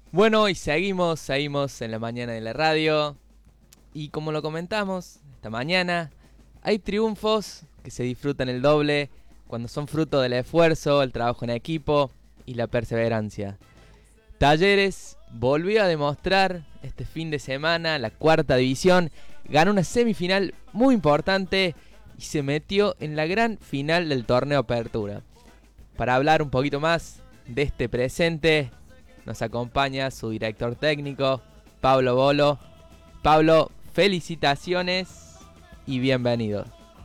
Bueno, y seguimos en la mañana de la radio. Y como lo comentamos esta mañana, hay triunfos que se disfrutan el doble cuando son fruto del esfuerzo, el trabajo en equipo y la perseverancia. Talleres volvió a demostrar este fin de semana la cuarta división, ganó una semifinal muy importante y se metió en la gran final del torneo Apertura. Para hablar un poquito más de este presente, nos acompaña su director técnico, Pablo Bolo. Pablo, felicitaciones y bienvenido.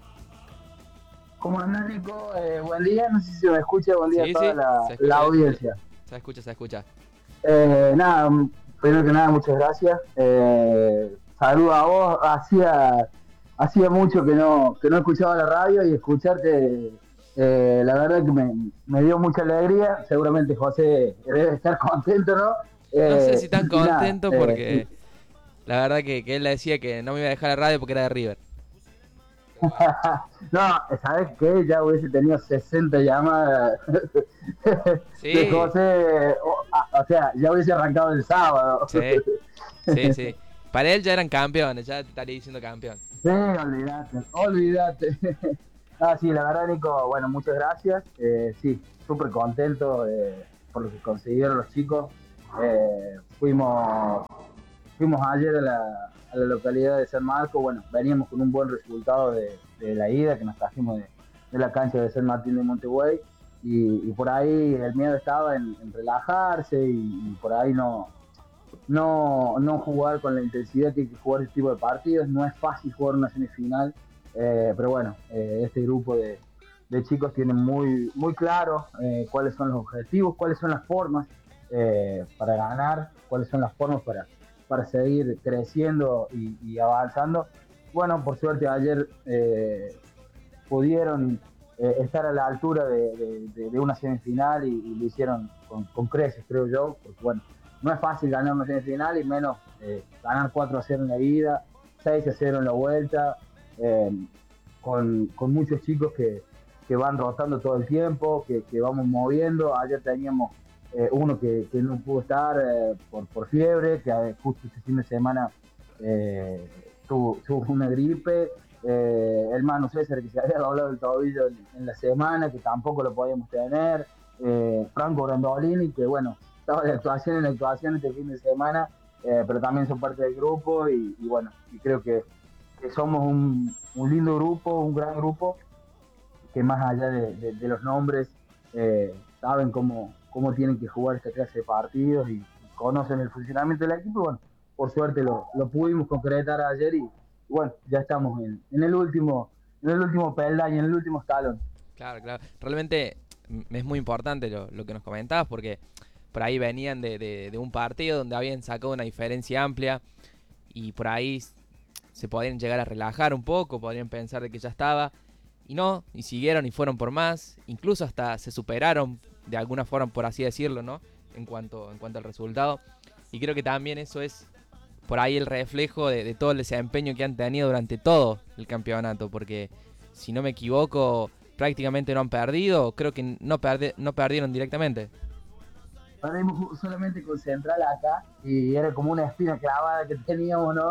¿Cómo andás, Nico? Buen día, no sé si se me escucha, buen día a Sí, toda sí, la, se la escucha bien. audiencia. Se escucha. Nada, primero que nada, muchas gracias. Saludo a vos, hacía mucho que no escuchaba la radio y escucharte, la verdad que me dio mucha alegría. Seguramente José debe estar contento, ¿no? No sé si tan Y nada, contento porque la verdad que él le decía que no me iba a dejar la radio porque era de River. no, ¿sabes qué? Ya hubiese tenido 60 llamadas de Sí, José, o sea, ya hubiese arrancado el sábado. sí, sí. Para él ya eran campeones, ya te estaría diciendo campeón. Sí, olvídate. Ah, sí, la verdad, Nico, bueno, muchas gracias. Sí, súper contento por lo que consiguieron los chicos. Fuimos ayer a la localidad de San Marcos. Bueno, veníamos con un buen resultado de la ida que nos trajimos de la cancha de San Martín de Montegüey. Y por ahí el miedo estaba en relajarse y por ahí no jugar con la intensidad que hay que jugar este tipo de partidos. No es fácil jugar una semifinal, pero bueno, este grupo de chicos tienen muy claro cuáles son los objetivos, cuáles son las formas para ganar, cuáles son las formas para seguir creciendo y avanzando. Bueno, por suerte ayer pudieron estar a la altura de una semifinal y lo hicieron con creces, creo yo, porque bueno, no es fácil ganar una semifinal y menos ganar 4-0 en la ida, 6-0 en la vuelta, eh, con muchos chicos que van rotando todo el tiempo, que vamos moviendo. Ayer teníamos uno que no pudo estar por fiebre, que justo este fin de semana eh, tuvo una gripe. El Manu César, que se había doblado el tobillo en la semana, que tampoco lo podíamos tener. Franco Brandolini, que bueno, estaba de actuación en actuación este fin de semana, pero también son parte del grupo y bueno, y creo que somos un lindo grupo, un gran grupo, que más allá de los nombres, saben cómo tienen que jugar esta clase de partidos y conocen el funcionamiento del equipo. Y bueno, por suerte lo pudimos concretar ayer y bueno, ya estamos en el último peldaño, en el último escalón. Claro. Realmente es muy importante lo que nos comentabas porque por ahí venían de un partido donde habían sacado una diferencia amplia y por ahí se podían llegar a relajar un poco, podrían pensar de que ya estaba y no, y siguieron y fueron por más, incluso hasta se superaron de alguna forma, por así decirlo, ¿no? En cuanto al resultado. Y creo que también eso es por ahí el reflejo de todo el desempeño que han tenido durante todo el campeonato, porque si no me equivoco, prácticamente no han perdido, creo que no perdieron directamente. Perdimos solamente con Central acá y era como una espina clavada que teníamos, ¿no?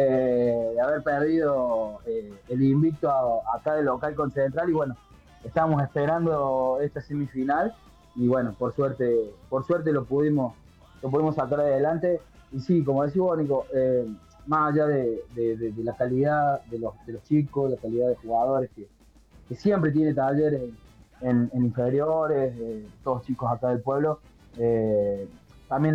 De haber perdido el invicto acá de local con Central y bueno, estábamos esperando esta semifinal y bueno, por suerte lo pudimos sacar adelante y sí, como decís vos, Nico, más allá de la calidad de los chicos, la calidad de jugadores que siempre tiene talleres en inferiores, todos chicos acá del pueblo. eh, También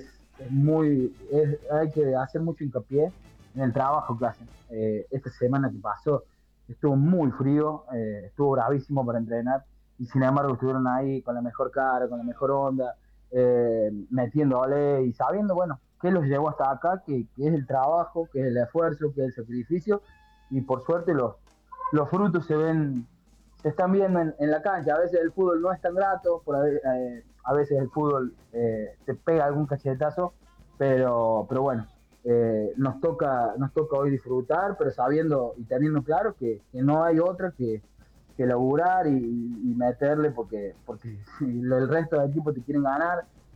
hay que hacer mucho hincapié en el trabajo que hacen. Esta semana que pasó estuvo muy frío, estuvo bravísimo para entrenar y sin embargo estuvieron ahí con la mejor cara, con la mejor onda, metiéndole y sabiendo, bueno, qué los llevó hasta acá, que es el trabajo, que es el esfuerzo, que es el sacrificio y por suerte los frutos se están viendo en la cancha. A veces el fútbol no es tan grato, a veces el fútbol te pega algún cachetazo, pero bueno, nos toca hoy disfrutar, pero sabiendo y teniendo claro que no hay otra que laburar y meterle porque si el resto del equipo te quieren ganar,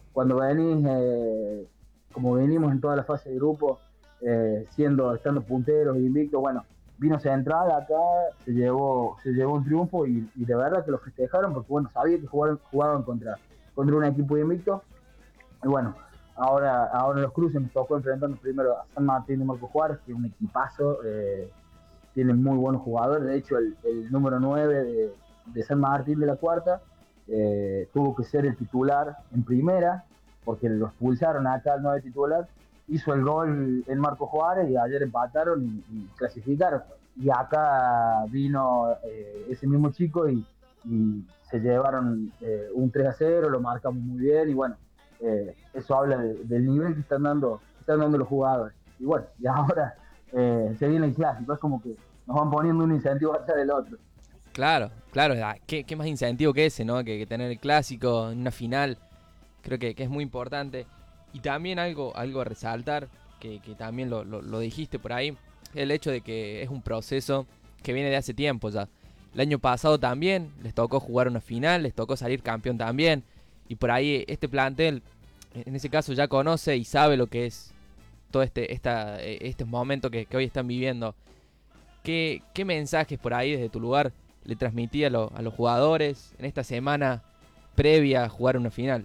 cuando venís, como venimos en toda la fase de grupo, estando punteros e invictos, bueno, vino Central acá, se llevó un triunfo y de verdad que lo festejaron porque bueno, sabía que jugaban contra un equipo invicto. Y bueno, ahora los cruces nos tocó enfrentarnos primero a San Martín de Marco Juárez, que es un equipazo, tienen muy buenos jugadores. De hecho, el número 9 de San Martín de la Cuarta tuvo que ser el titular en primera, porque lo expulsaron acá al 9 titular. Hizo el gol en Marco Juárez y ayer empataron y clasificaron. Y acá vino ese mismo chico y se llevaron un 3-0, lo marcamos muy bien y bueno, eso habla del nivel que están dando los jugadores. Y bueno, y ahora se viene el clásico, es como que nos van poniendo un incentivo hacia del otro. Claro, claro, ¿qué más incentivo que ese, ¿no? Que tener el clásico en una final, creo que es muy importante. Y también algo a resaltar, que también lo dijiste por ahí, el hecho de que es un proceso que viene de hace tiempo ya. El año pasado también les tocó jugar una final, les tocó salir campeón también. Y por ahí este plantel, en ese caso ya conoce y sabe lo que es todo este momento que hoy están viviendo. ¿Qué mensajes por ahí desde tu lugar le transmití a los jugadores en esta semana previa a jugar una final?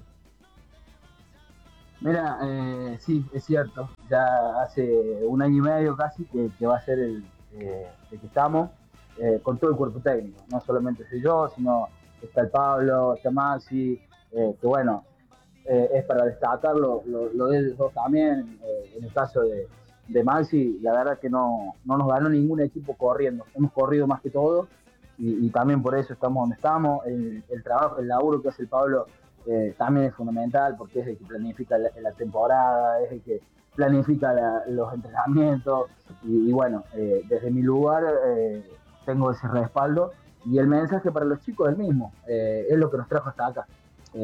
Mira, sí, es cierto, ya hace un año y medio casi que va a ser el que estamos con todo el cuerpo técnico, no solamente soy yo, sino está el Pablo, está Maxi, que bueno, es para destacar lo de ellos dos también. En el caso de Maxi, la verdad que no nos ganó ningún equipo corriendo. Hemos corrido más que todo y también por eso estamos donde estamos. El trabajo, el laburo que hace el Pablo también es fundamental porque es el que planifica la temporada, es el que planifica los entrenamientos y bueno, desde mi lugar tengo ese respaldo y el mensaje para los chicos es el mismo, es lo que nos trajo hasta acá.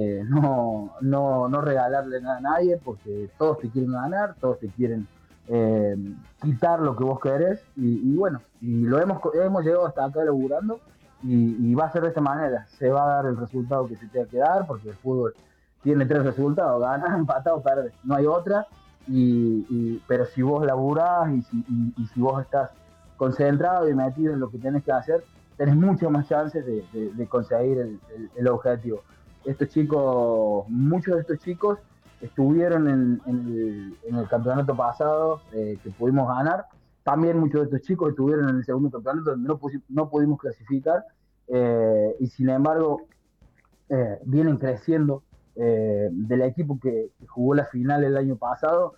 No regalarle nada a nadie porque todos te quieren ganar, todos te quieren eh, quitar lo que vos querés y bueno, y hemos llegado hasta acá laburando y va a ser de esta manera, se va a dar el resultado que se tenga que dar porque el fútbol tiene tres resultados, ganar, empatar o perder, no hay otra, pero si vos laburás y si vos estás concentrado y metido en lo que tenés que hacer, tenés muchas más chances de conseguir el objetivo. Muchos de estos chicos estuvieron en el campeonato pasado que pudimos ganar. También muchos de estos chicos estuvieron en el segundo campeonato donde no pudimos clasificar y sin embargo vienen creciendo del equipo que jugó la final el año pasado.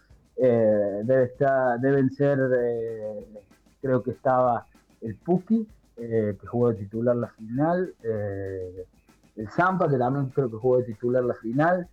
Deben ser, creo que estaba el Puki, que jugó de titular la final, el Zampa, que también creo que jugó de titular la final.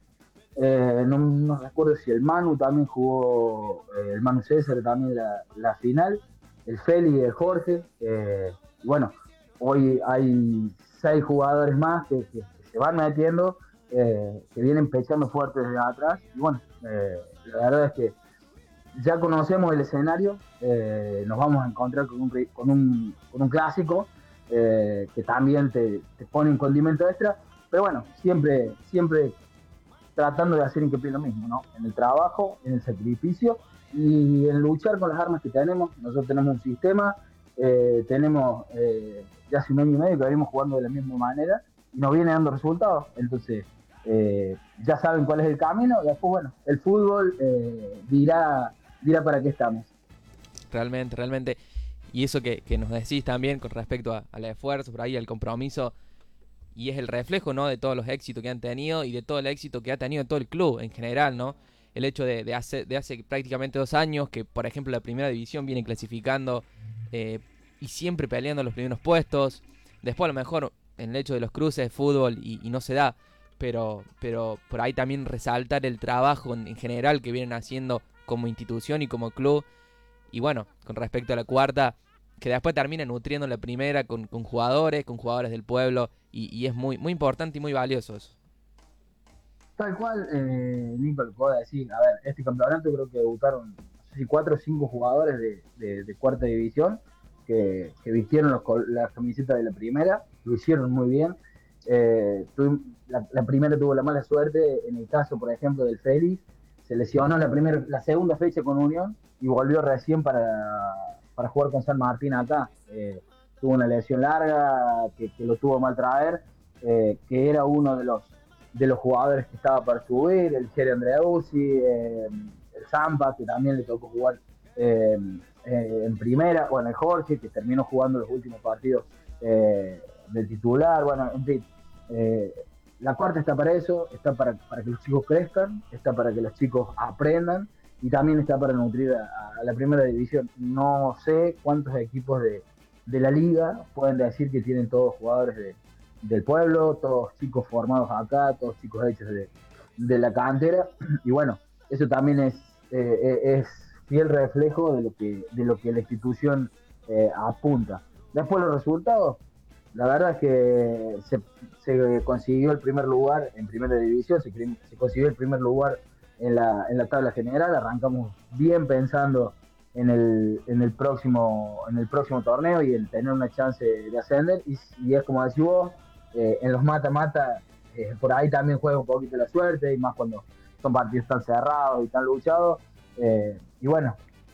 No recuerdo si el Manu también jugó, el Manu César también la final, el Feli y el Jorge. Bueno, hoy hay 6 jugadores más que se van metiendo, que vienen pechando fuerte desde atrás. Y bueno, la verdad es que ya conocemos el escenario, nos vamos a encontrar con un clásico que también te pone un condimento extra, pero bueno, siempre tratando de hacer hincapié en lo mismo, ¿no? En el trabajo, en el sacrificio y en luchar con las armas que tenemos. Nosotros tenemos un sistema, tenemos ya hace un año y medio que venimos jugando de la misma manera y nos viene dando resultados. Entonces, ya saben cuál es el camino y después, bueno, el fútbol dirá para qué estamos. Realmente, realmente. Y eso que nos decís también con respecto al esfuerzo, por ahí, al compromiso, y es el reflejo, ¿no? De todos los éxitos que han tenido y de todo el éxito que ha tenido todo el club en general, ¿no? El hecho de hace prácticamente 2 años que, por ejemplo, la primera división viene clasificando y siempre peleando los primeros puestos. Después, a lo mejor, en el hecho de los cruces de fútbol y no se da, pero por ahí también resaltar el trabajo en general que vienen haciendo como institución y como club. Y bueno, con respecto a la cuarta, que después termina nutriendo la primera con jugadores del pueblo, y es muy, muy importante y muy valioso eso. Tal cual, Nico, lo puedo decir. A ver, este campeonato creo que debutaron, no sé si 4 o 5 jugadores de cuarta división que vistieron las camisetas de la primera, lo hicieron muy bien. La primera tuvo la mala suerte, en el caso, por ejemplo, del Félix, se lesionó la segunda fecha con Unión y volvió recién para jugar con San Martín acá. Tuvo una lesión larga que lo tuvo mal traer, que era uno de los jugadores que estaba para subir, el Jerry Andreuzzi, el Zampa, que también le tocó jugar eh, en primera, bueno, el Jorge, que terminó jugando los últimos partidos del titular, bueno, en fin. Eh, la cuarta está para eso, está para que los chicos crezcan, está para que los chicos aprendan y también está para nutrir a la primera división. No sé cuántos equipos de la liga pueden decir que tienen todos jugadores del pueblo, todos chicos formados acá, todos chicos hechos de la cantera. Y bueno, eso también es fiel reflejo de lo que la institución apunta. Después los resultados, la verdad es que se consiguió el primer lugar en primera división, se consiguió el primer lugar en la tabla general, arrancamos bien pensando en el próximo torneo y en tener una chance de ascender, y es como decís vos, en los mata-mata, por ahí también juega un poquito la suerte, y más cuando son partidos tan cerrados y tan luchados, y bueno,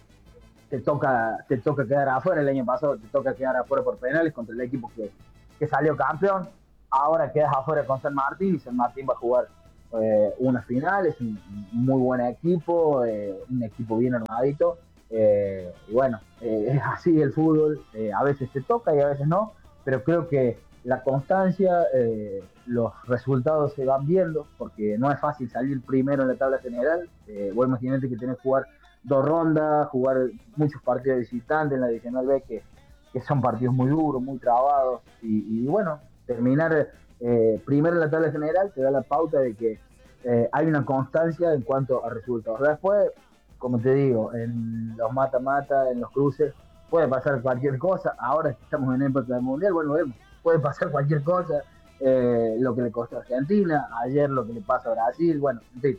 te toca quedar afuera. El año pasado te toca quedar afuera por penales contra el equipo que salió campeón. Ahora quedas afuera con San Martín y San Martín va a jugar una final. Es un muy buen equipo, un equipo bien armadito. Y bueno, es así el fútbol. A veces te toca y a veces no, pero creo que la constancia, los resultados se van viendo, porque no es fácil salir primero en la tabla general. Vos imaginate que tenés que jugar dos rondas, jugar muchos partidos visitantes en la Divisional B, que son partidos muy duros, muy trabados, y bueno, terminar primero en la tabla general te da la pauta de que hay una constancia en cuanto a resultados. Después, como te digo, en los mata-mata, en los cruces, puede pasar cualquier cosa. Ahora que estamos en época del Mundial, bueno, vemos, puede pasar cualquier cosa. Lo que le costó a Argentina, ayer lo que le pasa a Brasil, bueno, en fin.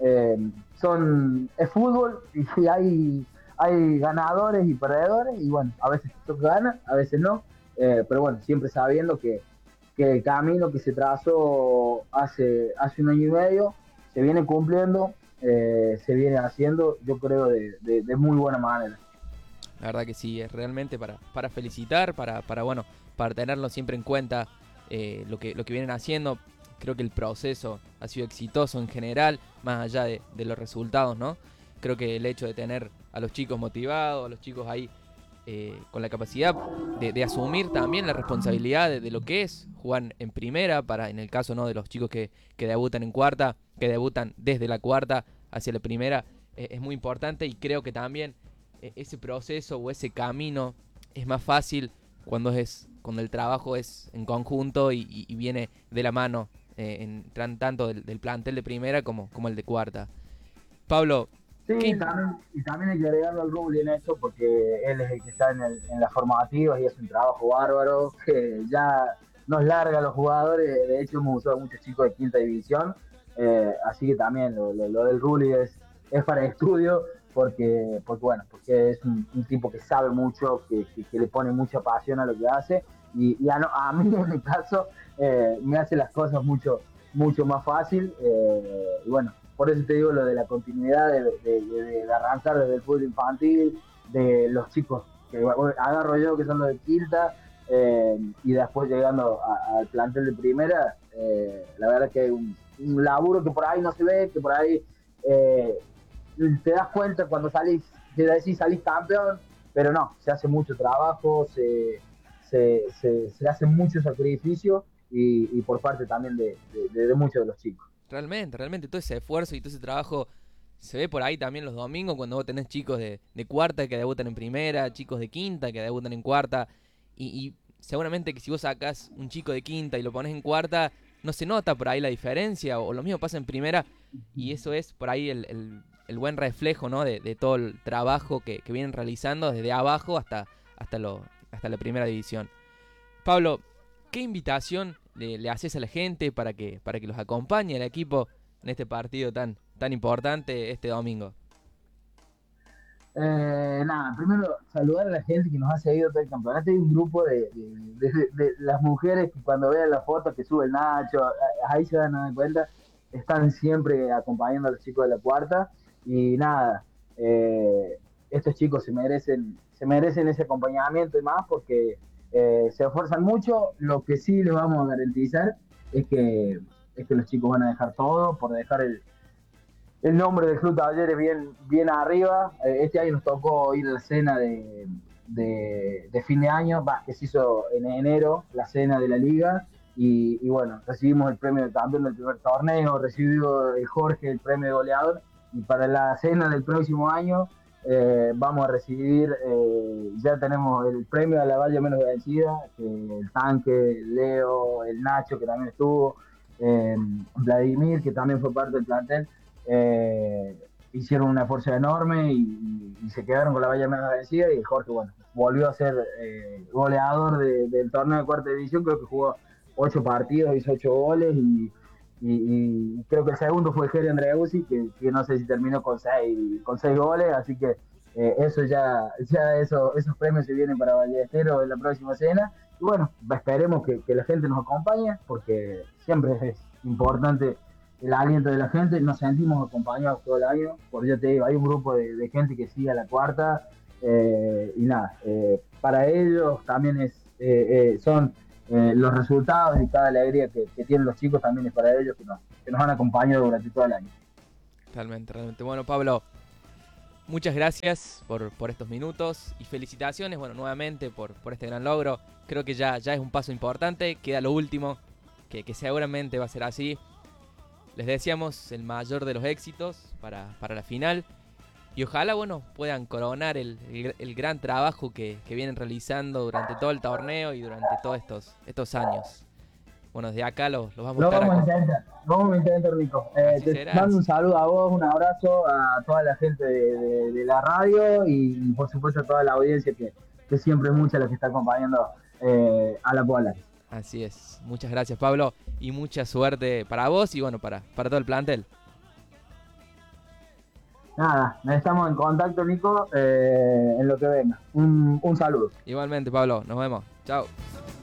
Es fútbol y hay ganadores y perdedores, y bueno, a veces toca ganar, a veces no, pero bueno, siempre sabiendo que el camino que se trazó hace un año y medio se viene cumpliendo, se viene haciendo, yo creo, de muy buena manera. La verdad que sí, es realmente para felicitar, bueno, para tenerlo siempre en cuenta, lo que vienen haciendo. Creo que el proceso ha sido exitoso en general, más allá de los resultados, ¿no? Creo que el hecho de tener a los chicos motivados, a los chicos ahí con la capacidad de asumir también la responsabilidad de lo que es jugar en primera, en el caso, ¿no?, de los chicos que debutan en cuarta, que debutan desde la cuarta hacia la primera, es muy importante, y creo que también ese proceso o ese camino es más fácil cuando el trabajo es en conjunto y viene de la mano, tanto del plantel de primera como el de cuarta. Pablo, Sí, también hay que agregarlo al Rubli en eso, porque él es el que está en las formativas y es un trabajo bárbaro, que ya nos larga a los jugadores. De hecho, hemos usado muchos chicos de quinta división, así que también lo del Rubli es para estudio, porque bueno, porque es un tipo que sabe mucho, que le pone mucha pasión a lo que hace, y a mí en mi caso me hace las cosas mucho más fácil, y bueno, por eso te digo lo de la continuidad de arrancar desde el fútbol infantil, de los chicos que agarro yo, que son los de quinta, y después llegando al plantel de primera. La verdad que hay un laburo que por ahí no se ve, que por ahí eh, te das cuenta cuando te decís salís campeón, pero no, se hace mucho trabajo, se hace mucho sacrificio, y por parte también de muchos de los chicos. realmente todo ese esfuerzo y todo ese trabajo se ve por ahí también los domingos, cuando vos tenés chicos de cuarta que debutan en primera, chicos de quinta que debutan en cuarta, y seguramente que si vos sacás un chico de quinta y lo pones en cuarta, no se nota por ahí la diferencia, o lo mismo pasa en primera, y eso es por ahí el buen reflejo, ¿no?, de todo el trabajo que vienen realizando desde abajo hasta la primera división. Pablo, ¿qué invitación le haces a la gente para que los acompañe el equipo en este partido tan importante este domingo? Nada, primero saludar a la gente que nos ha seguido todo el campeonato. Hay un grupo de las mujeres que cuando vean las fotos que sube el Nacho, ahí se van a dar cuenta, están siempre acompañando a los chicos de la cuarta. Y nada, estos chicos se merecen ese acompañamiento y más porque se esfuerzan mucho. Lo que sí les vamos a garantizar es que los chicos van a dejar todo por dejar el nombre del Club Talleres bien arriba. Este año nos tocó ir a la cena de fin de año, que se hizo en enero, la cena de la liga. Y bueno, recibimos el premio de campeón del primer torneo, recibió el Jorge el premio de goleador. Y para la cena del próximo año vamos a recibir, ya tenemos el premio a la valla menos vencida, el Tanque, el Leo, el Nacho, que también estuvo, Vladimir, que también fue parte del plantel. eh, Hicieron una fuerza enorme y se quedaron con la valla menos vencida. Y Jorge, bueno, volvió a ser goleador del torneo de cuarta división. Creo que jugó 8 partidos, hizo 8 goles y creo que el segundo fue Geri Andreuzzi, que no sé si terminó con seis goles. Así que eso esos premios se vienen para Ballesteros en la próxima cena. Y bueno, esperemos que la gente nos acompañe, porque siempre es importante el aliento de la gente. Nos sentimos acompañados todo el año, por yo te digo, hay un grupo de gente que sigue a la cuarta. Y nada, para ellos también son los resultados, y cada alegría que tienen los chicos también es para ellos, que nos han acompañado durante todo el año. Realmente, realmente. Bueno, Pablo, muchas gracias por estos minutos y felicitaciones, bueno, nuevamente por este gran logro. Creo que ya es un paso importante, queda lo último, que seguramente va a ser así. Les deseamos el mayor de los éxitos para la final y ojalá, bueno, puedan coronar el gran trabajo que vienen realizando durante todo el torneo y durante todos estos años. Bueno, desde acá los vamos a estar Lo vamos a intentar, Nico. Te será. mando un saludo a vos, un abrazo a toda la gente de la radio y por supuesto a toda la audiencia que siempre es mucha la que está acompañando a la Polar. Así es. Muchas gracias, Pablo, y mucha suerte para vos y bueno, para todo el plantel. Nada, estamos en contacto, Nico, en lo que venga. Un saludo. Igualmente, Pablo, nos vemos. Chao.